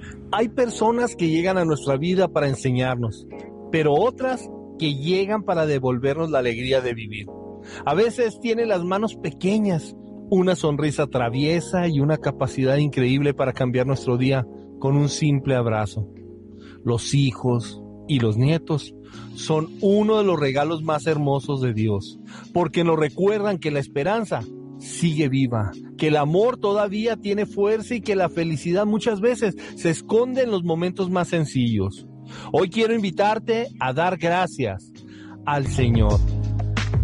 Hay personas que llegan a nuestra vida para enseñarnos, pero otras que llegan para devolvernos la alegría de vivir. A veces tienen las manos pequeñas, una sonrisa traviesa y una capacidad increíble para cambiar nuestro día con un simple abrazo. Los hijos y los nietos son uno de los regalos más hermosos de Dios, porque nos recuerdan que la esperanza sigue viva, que el amor todavía tiene fuerza y que la felicidad muchas veces se esconde en los momentos más sencillos. Hoy quiero invitarte a dar gracias al Señor